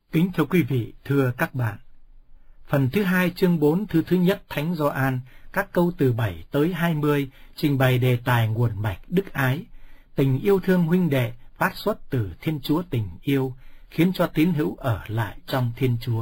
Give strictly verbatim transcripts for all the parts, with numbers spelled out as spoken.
Kính thưa quý vị, thưa các bạn. Phần thứ hai chương bốn thư thứ nhất Thánh Gioan, các câu từ bảy tới hai mươi trình bày đề tài nguồn mạch đức ái. Tình yêu thương huynh đệ phát xuất từ Thiên Chúa tình yêu, khiến cho tín hữu ở lại trong Thiên Chúa.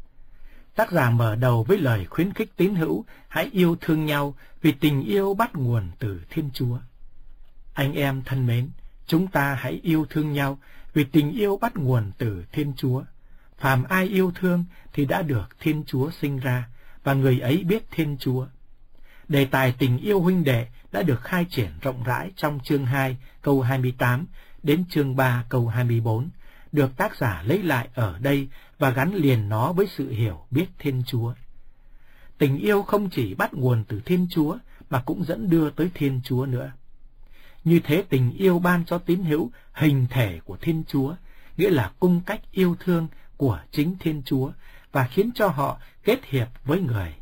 Tác giả mở đầu với lời khuyến khích tín hữu hãy yêu thương nhau vì tình yêu bắt nguồn từ Thiên Chúa. Anh em thân mến, chúng ta hãy yêu thương nhau vì tình yêu bắt nguồn từ Thiên Chúa. Phàm ai yêu thương thì đã được Thiên Chúa sinh ra, và người ấy biết Thiên Chúa. Đề tài tình yêu huynh đệ đã được khai triển rộng rãi trong chương hai câu hai mươi tám đến chương ba câu hai mươi bốn, được tác giả lấy lại ở đây và gắn liền nó với sự hiểu biết Thiên Chúa. Tình yêu không chỉ bắt nguồn từ Thiên Chúa mà cũng dẫn đưa tới Thiên Chúa nữa. Như thế tình yêu ban cho tín hữu hình thể của Thiên Chúa, nghĩa là cung cách yêu thương của chính Thiên Chúa, và khiến cho họ kết hiệp với người.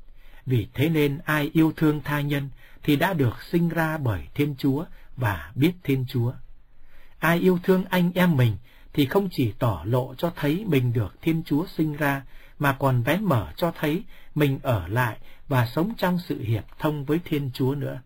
Vì thế nên ai yêu thương tha nhân thì đã được sinh ra bởi Thiên Chúa và biết Thiên Chúa. Ai yêu thương anh em mình thì không chỉ tỏ lộ cho thấy mình được Thiên Chúa sinh ra, mà còn vén mở cho thấy mình ở lại và sống trong sự hiệp thông với Thiên Chúa nữa.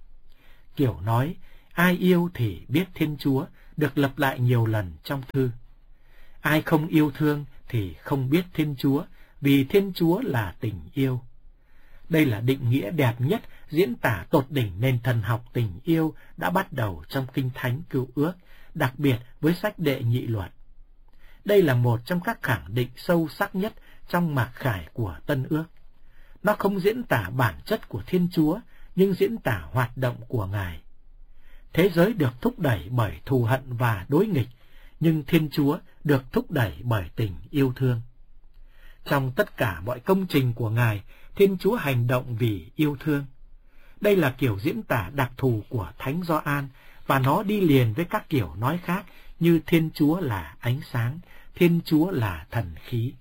Kiểu nói, ai yêu thì biết Thiên Chúa, được lặp lại nhiều lần trong thư. Ai không yêu thương thì không biết Thiên Chúa, vì Thiên Chúa là tình yêu. Đây là định nghĩa đẹp nhất diễn tả tột đỉnh nền thần học tình yêu đã bắt đầu trong Kinh Thánh Cựu Ước, đặc biệt với sách Đệ Nhị Luật. Đây là một trong các khẳng định sâu sắc nhất trong mặc khải của Tân Ước. Nó không diễn tả bản chất của Thiên Chúa, nhưng diễn tả hoạt động của Ngài. Thế giới được thúc đẩy bởi thù hận và đối nghịch, nhưng Thiên Chúa được thúc đẩy bởi tình yêu thương. Trong tất cả mọi công trình của Ngài, Thiên Chúa hành động vì yêu thương. Đây là kiểu diễn tả đặc thù của Thánh Gioan, và nó đi liền với các kiểu nói khác như Thiên Chúa là ánh sáng, Thiên Chúa là thần khí.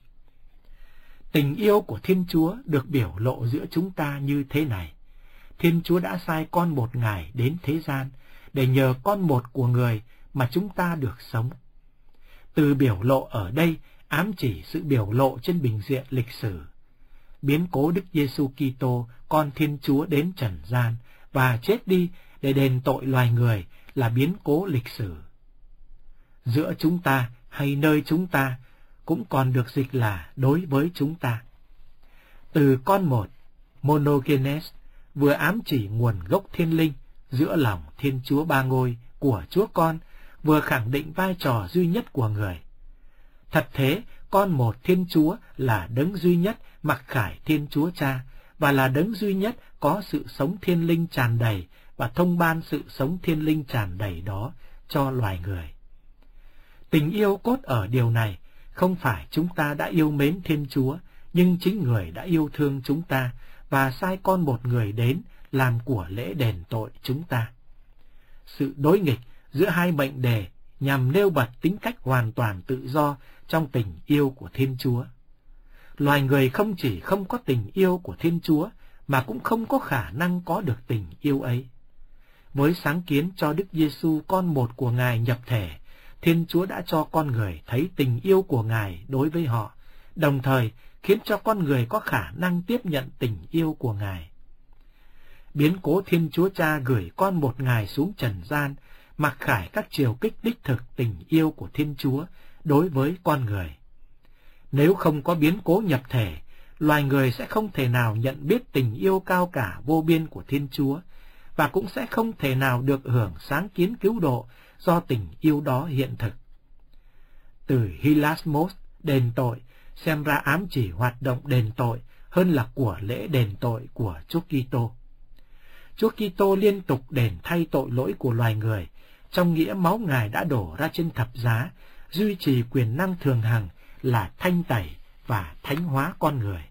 Tình yêu của Thiên Chúa được biểu lộ giữa chúng ta như thế này. Thiên Chúa đã sai con một Ngài đến thế gian, để nhờ con một của Người mà chúng ta được sống. Từ biểu lộ ở đây ám chỉ sự biểu lộ trên bình diện lịch sử. Biến cố Đức Giêsu Kitô, con Thiên Chúa đến trần gian và chết đi để đền tội loài người là biến cố lịch sử. Giữa chúng ta hay nơi chúng ta cũng còn được dịch là đối với chúng ta. Từ con một, monogenes, vừa ám chỉ nguồn gốc thiên linh giữa lòng Thiên Chúa Ba Ngôi của Chúa Con, vừa khẳng định vai trò duy nhất của người. Thật thế, con một Thiên Chúa là đấng duy nhất mặc khải Thiên Chúa Cha, và là đấng duy nhất có sự sống thiên linh tràn đầy và thông ban sự sống thiên linh tràn đầy đó cho loài người. Tình yêu cốt ở điều này, không phải chúng ta đã yêu mến Thiên Chúa, nhưng chính Người đã yêu thương chúng ta và sai con một Người đến làm của lễ đền tội chúng ta. Sự đối nghịch giữa hai mệnh đề nhằm nêu bật tính cách hoàn toàn tự do trong tình yêu của Thiên Chúa. Loài người không chỉ không có tình yêu của Thiên Chúa, mà cũng không có khả năng có được tình yêu ấy. Với sáng kiến cho Đức Giêsu con một của Ngài nhập thể, Thiên Chúa đã cho con người thấy tình yêu của Ngài đối với họ, đồng thời khiến cho con người có khả năng tiếp nhận tình yêu của Ngài. Biến cố Thiên Chúa Cha gửi con một Ngài xuống trần gian, mặc khải các chiều kích đích thực tình yêu của Thiên Chúa đối với con người. Nếu không có biến cố nhập thể, loài người sẽ không thể nào nhận biết tình yêu cao cả vô biên của Thiên Chúa, và cũng sẽ không thể nào được hưởng sáng kiến cứu độ do tình yêu đó hiện thực. Từ hilasmos, đền tội, xem ra ám chỉ hoạt động đền tội hơn là của lễ đền tội của Chúa Kitô. Chúa Kitô liên tục đền thay tội lỗi của loài người, trong nghĩa máu Ngài đã đổ ra trên thập giá, duy trì quyền năng thường hằng là thanh tẩy và thánh hóa con người.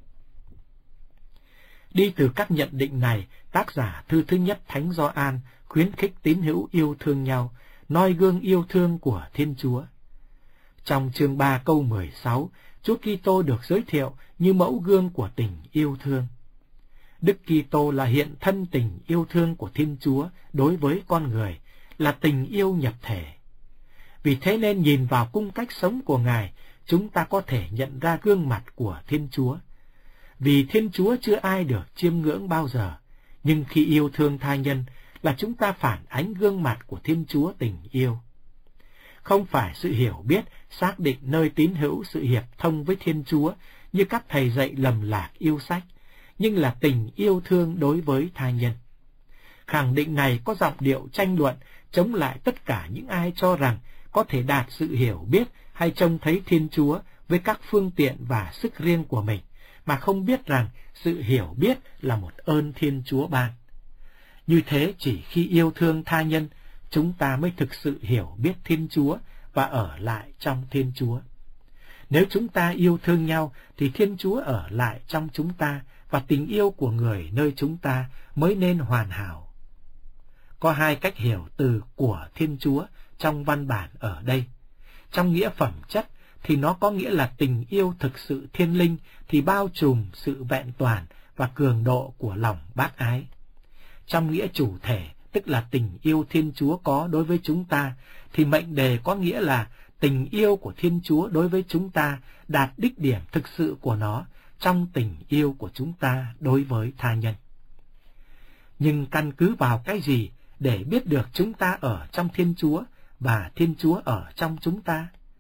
Đi từ các nhận định này, tác giả thư thứ nhất Thánh Gioan khuyến khích tín hữu yêu thương nhau, noi gương yêu thương của Thiên Chúa. Trong chương ba câu mười sáu, Chúa Kitô được giới thiệu như mẫu gương của tình yêu thương. Đức Kitô là hiện thân tình yêu thương của Thiên Chúa đối với con người, là tình yêu nhập thể. Vì thế nên nhìn vào cung cách sống của Ngài, chúng ta có thể nhận ra gương mặt của Thiên Chúa. Vì Thiên Chúa chưa ai được chiêm ngưỡng bao giờ, nhưng khi yêu thương tha nhân là chúng ta phản ánh gương mặt của Thiên Chúa tình yêu. Không phải sự hiểu biết xác định nơi tín hữu sự hiệp thông với Thiên Chúa như các thầy dạy lầm lạc yêu sách, nhưng là tình yêu thương đối với tha nhân. Khẳng định này có giọng điệu tranh luận chống lại tất cả những ai cho rằng có thể đạt sự hiểu biết hay trông thấy Thiên Chúa với các phương tiện và sức riêng của mình, mà không biết rằng sự hiểu biết là một ơn Thiên Chúa ban. Như thế chỉ khi yêu thương tha nhân, chúng ta mới thực sự hiểu biết Thiên Chúa và ở lại trong Thiên Chúa. Nếu chúng ta yêu thương nhau thì Thiên Chúa ở lại trong chúng ta và tình yêu của người nơi chúng ta mới nên hoàn hảo. Có hai cách hiểu từ của Thiên Chúa trong văn bản ở đây. Trong nghĩa phẩm chất thì nó có nghĩa là tình yêu thực sự thiên linh thì bao trùm sự vẹn toàn và cường độ của lòng bác ái. Trong nghĩa chủ thể, tức là tình yêu Thiên Chúa có đối với chúng ta, thì mệnh đề có nghĩa là tình yêu của Thiên Chúa đối với chúng ta đạt đích điểm thực sự của nó trong tình yêu của chúng ta đối với tha nhân. Nhưng căn cứ vào cái gì để biết được chúng ta ở trong Thiên Chúa và Thiên Chúa ở trong chúng ta?